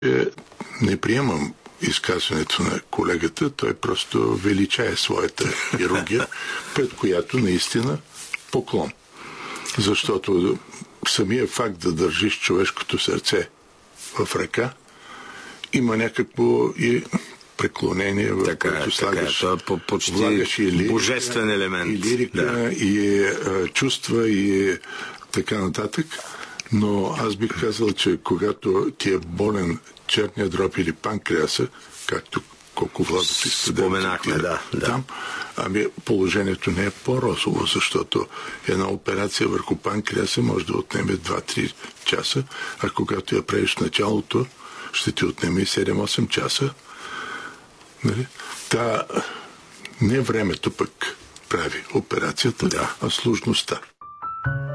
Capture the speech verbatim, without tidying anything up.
Не приемам изказването на колегата, той просто величае своята хирургия, пред която наистина поклон. Защото самия факт да държиш човешкото сърце в ръка има някакво и преклонение, в така, което слагаш, така, по почти влагаш и лирика, божествен елемент. И лирика, да. и а, чувства, и така нататък. Но аз бих казал, че когато ти е болен черния дроб или панкреаса, както колко Владов иска споменахме, да, да. Там, ами положението не е по-розово, защото една операция върху панкреаса може да отнеме два-три часа, а когато я правиш в началото, ще ти отнеме и седем-осем часа. Нали? Та не времето пък прави операцията, да. а сложността.